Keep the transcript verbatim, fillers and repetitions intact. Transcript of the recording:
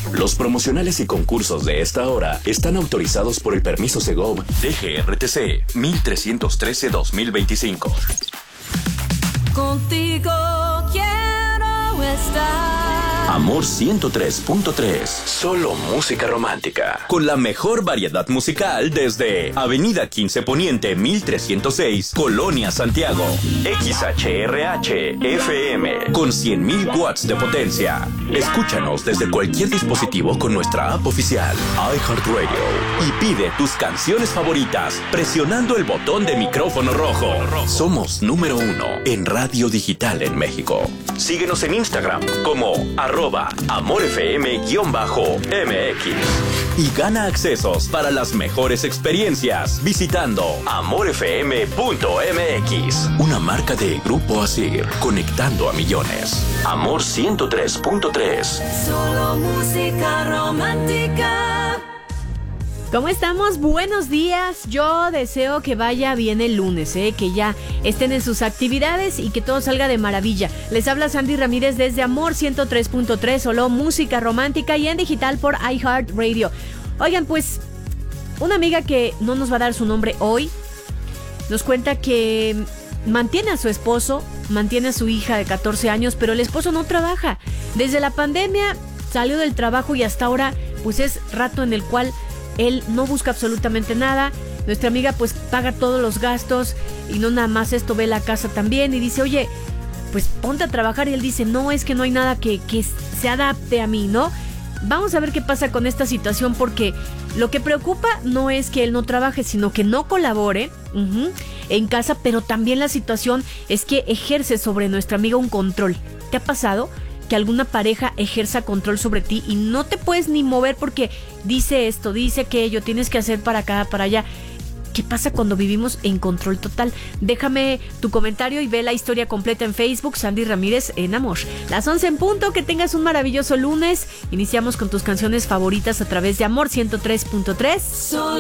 Los promocionales y concursos de esta hora están autorizados por el permiso Segov D G R T C mil trescientos trece dos mil veinticinco. Contigo quiero estar. Amor ciento tres punto tres. Solo música romántica. Con la mejor variedad musical desde Avenida quince Poniente mil trescientos seis, Colonia Santiago. X H R H F M con cien mil watts de potencia. Escúchanos desde cualquier dispositivo con nuestra app oficial iHeartRadio y pide tus canciones favoritas presionando el botón de micrófono rojo. Somos número uno en radio digital en México. Síguenos en Instagram como arroba amorfm-mx y gana accesos para las mejores experiencias visitando amorfm punto m x. Una marca de Grupo Asir, conectando a millones. Amor ciento tres punto tres. Solo música romántica. ¿Cómo estamos? Buenos días. Yo deseo que vaya bien el lunes, ¿eh? Que ya estén en sus actividades y que todo salga de maravilla. Les habla Sandy Ramírez desde Amor ciento tres punto tres, solo música romántica y en digital por iHeartRadio. Oigan, pues, una amiga que no nos va a dar su nombre hoy nos cuenta que mantiene a su esposo, mantiene a su hija de catorce años, pero el esposo no trabaja. Desde la pandemia salió del trabajo y hasta ahora, pues es rato en el cual él no busca absolutamente nada. Nuestra amiga pues paga todos los gastos y no nada más esto, ve la casa también y dice, oye, pues ponte a trabajar. Y él dice, no, es que no hay nada que, que se adapte a mí, ¿no? Vamos a ver qué pasa con esta situación, porque lo que preocupa no es que él no trabaje, sino que no colabore uh-huh, en casa, pero también la situación es que ejerce sobre nuestra amiga un control. ¿Te ha pasado que alguna pareja ejerza control sobre ti y no te puedes ni mover porque dice esto, dice aquello, tienes que hacer para acá, para allá? ¿Qué pasa cuando vivimos en control total? Déjame tu comentario y ve la historia completa en Facebook, Sandy Ramírez en Amor. Las once en punto, que tengas un maravilloso lunes. Iniciamos con tus canciones favoritas a través de Amor ciento tres punto tres.